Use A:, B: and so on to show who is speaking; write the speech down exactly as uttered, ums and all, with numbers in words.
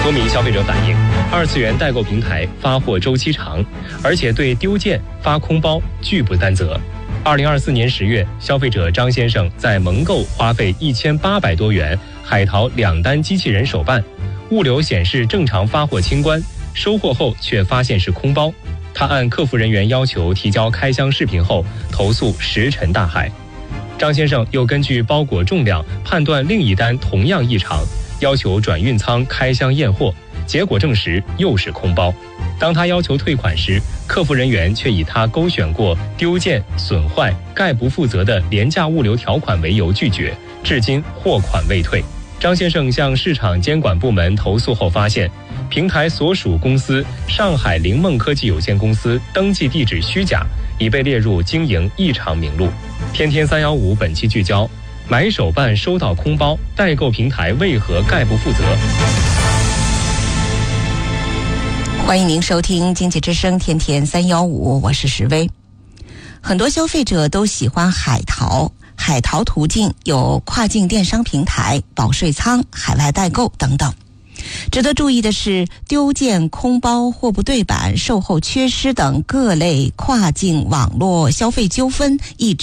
A: 多名消费者反映，二次元代购平台发货周期长，而且对丢件、发空包拒不担责。二零二四年十月，消费者张先生在蒙购花费一千八百多元海淘两单机器人手办，物流显示正常发货清关，收货后却发现是空包。他按客服人员要求提交开箱视频后，投诉石沉大海。张先生又根据包裹重量判断另一单同样异常，要求转运仓开箱验货，结果证实又是空包。当他要求退款时，客服人员却以他勾选过丢件、损坏、概不负责的廉价物流条款为由拒绝，至今货款未退。张先生向市场监管部门投诉后发现，平台所属公司上海灵梦科技有限公司登记地址虚假，已被列入经营异常名录。天天三一五本期聚焦：买手办收到空包，代购平台为何概不负责？
B: 欢迎您收听经济之声天天三一五，我是石薇。很多消费者都喜欢海淘，海淘途径有跨境电商平台、保税仓、海外代购等等。值得注意的是，丢件、空包、货不对版、售后缺失等各类跨境网络消费纠纷一直